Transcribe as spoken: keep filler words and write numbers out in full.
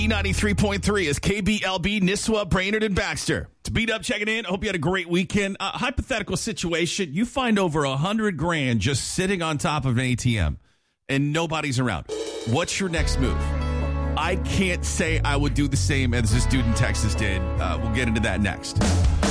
E ninety-three point three is K B L B, Nisswa, Brainerd, and Baxter. To beat up, checking in. I hope you had a great weekend. Uh, hypothetical situation. You find over a hundred grand just sitting on top of an A T M and nobody's around. What's your next move? I can't say I would do the same as this dude in Texas did. Uh, we'll get into that next.